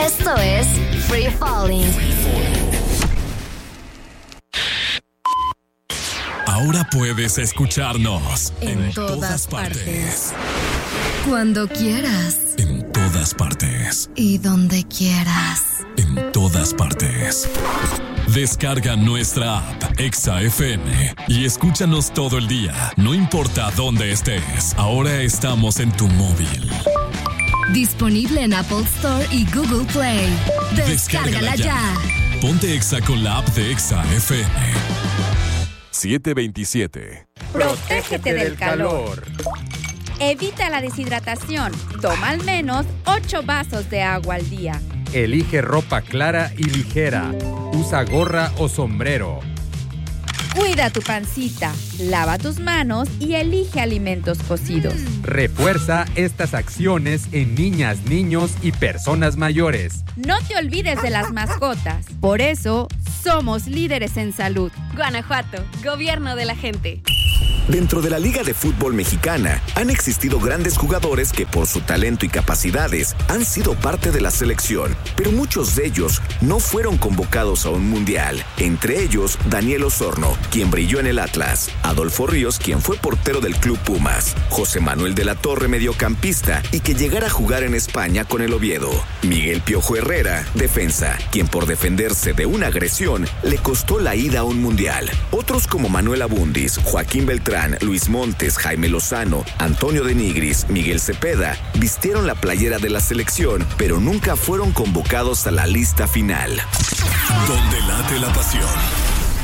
Esto es Free Falling. Ahora puedes escucharnos en todas partes. Cuando quieras. En todas partes. Y donde quieras. En todas partes. Descarga nuestra app Exa FM y escúchanos todo el día, no importa dónde estés. Ahora estamos en tu móvil. Disponible en Apple Store y Google Play. Descárgala ya. Ponte Exa con la app de Exa FM. 727. Protégete del calor. Evita la deshidratación. Toma al menos 8 vasos de agua al día. Elige ropa clara y ligera. Usa gorra o sombrero. Cuida tu pancita, lava tus manos y elige alimentos cocidos. Refuerza estas acciones en niñas, niños y personas mayores. No te olvides de las mascotas. Por eso, somos líderes en salud. Guanajuato, gobierno de la gente. Dentro de la Liga de Fútbol Mexicana han existido grandes jugadores que por su talento y capacidades han sido parte de la selección, pero muchos de ellos no fueron convocados a un mundial. Entre ellos, Daniel Osorno, quien brilló en el Atlas, Adolfo Ríos, quien fue portero del Club Pumas, José Manuel de la Torre, mediocampista, y que llegara a jugar en España con el Oviedo, Miguel Piojo Herrera, defensa, quien por defenderse de una agresión le costó la ida a un mundial. Otros como Manuel Abundis, Joaquín Beltrán, Luis Montes, Jaime Lozano, Antonio de Nigris, Miguel Cepeda, vistieron la playera de la selección, pero nunca fueron convocados a la lista final. Donde late la pasión.